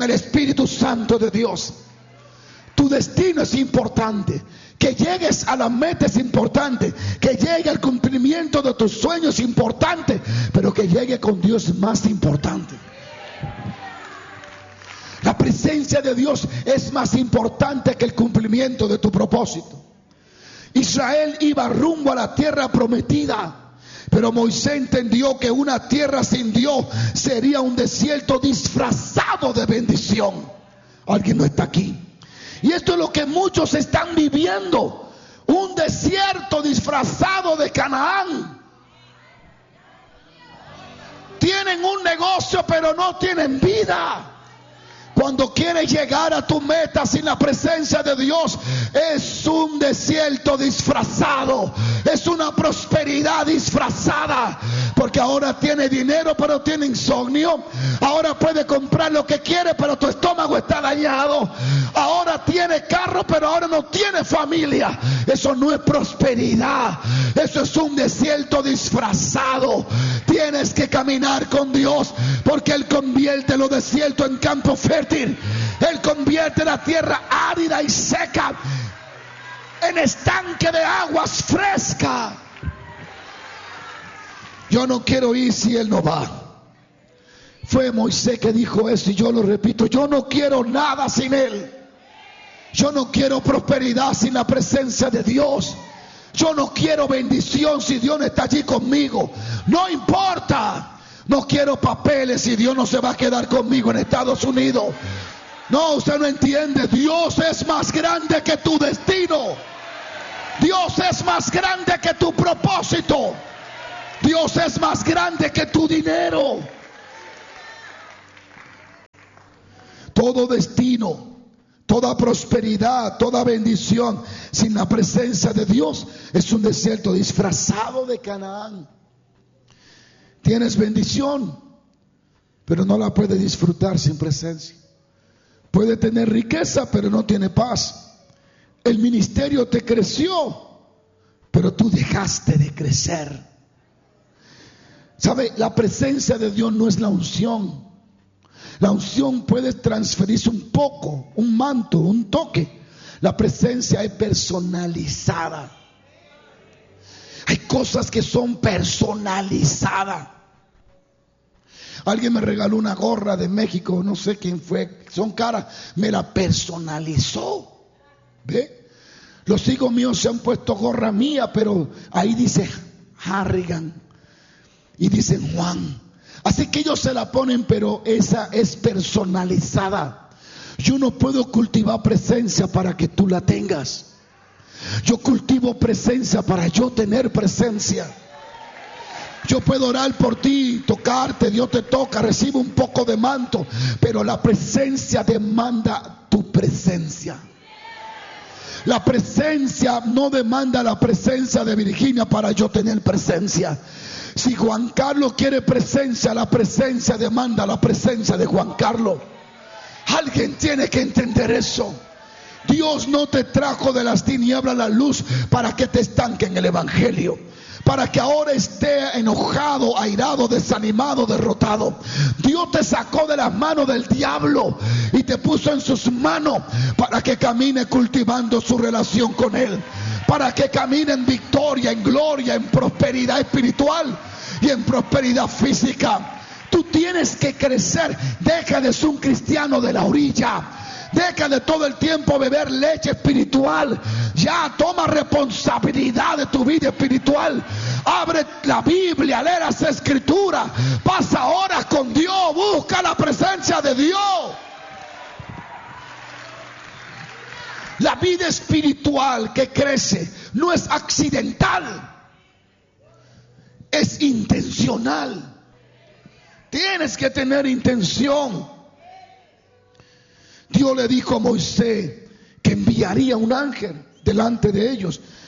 el Espíritu Santo de Dios. Tu destino es importante. Que llegues a la meta es importante. Que llegue al cumplimiento de tus sueños es importante. Pero que llegue con Dios es más importante. La presencia de Dios es más importante que el cumplimiento de tu propósito. Israel iba rumbo a la tierra prometida, pero Moisés entendió que una tierra sin Dios sería un desierto disfrazado de bendición. Alguien no está aquí. Y esto es lo que muchos están viviendo. Un desierto disfrazado de Canaán. Tienen un negocio pero no tienen vida. Cuando quieres llegar a tu meta sin la presencia de Dios, es un desierto disfrazado. Es una prosperidad disfrazada. Porque ahora tiene dinero pero tiene insomnio. Ahora puede comprar lo que quiere pero tu estómago está dañado. Ahora tiene carro pero ahora no tiene familia. Eso no es prosperidad. Eso es un desierto disfrazado. Tienes que caminar con Dios, porque Él convierte los desiertos en campo fértil. Él convierte la tierra árida y seca en estanque de aguas frescas. Yo no quiero ir si Él no va. Fue Moisés que dijo eso y yo lo repito. Yo no quiero nada sin Él. Yo no quiero prosperidad sin la presencia de Dios. Yo no quiero bendición si Dios no está allí conmigo. No importa. No quiero papeles si Dios no se va a quedar conmigo en Estados Unidos. No, usted no entiende. Dios es más grande que tu destino. Dios es más grande que tu propósito. Dios es más grande que tu dinero. Todo destino, toda prosperidad, toda bendición sin la presencia de Dios es un desierto disfrazado de Canaán. Tienes bendición, pero no la puedes disfrutar sin presencia. Puede tener riqueza, pero no tiene paz. El ministerio te creció, pero tú dejaste de crecer. ¿Sabe? La presencia de Dios no es la unción. La unción puede transferirse un poco, un manto, un toque. La presencia es personalizada. Hay cosas que son personalizadas. Alguien me regaló una gorra de México, no sé quién fue, son caras, me la personalizó. ¿Ve? Los hijos míos se han puesto gorra mía, pero ahí dice Harrigan y dicen Juan. Así que ellos se la ponen, pero esa es personalizada. Yo no puedo cultivar presencia para que tú la tengas. Yo cultivo presencia para yo tener presencia. Yo puedo orar por ti, tocarte, Dios te toca, recibe un poco de manto, pero la presencia demanda tu presencia. La presencia no demanda la presencia de Virginia para yo tener presencia. Si Juan Carlos quiere presencia, la presencia demanda la presencia de Juan Carlos. Alguien tiene que entender eso. Dios no te trajo de las tinieblas a la luz para que te estanque en el evangelio, para que ahora esté enojado, airado, desanimado, derrotado. Dios te sacó de las manos del diablo y te puso en sus manos para que camine cultivando su relación con Él, para que camine en victoria, en gloria, en prosperidad espiritual y en prosperidad física. Tú tienes que crecer. Deja de ser un cristiano de la orilla. Deja de todo el tiempo beber leche espiritual. Ya toma responsabilidad de tu vida espiritual. Abre la Biblia, lee las escrituras, pasa horas con Dios, busca la presencia de Dios. La vida espiritual que crece no es accidental, es intencional. Tienes que tener intención. Dios le dijo a Moisés que enviaría un ángel delante de ellos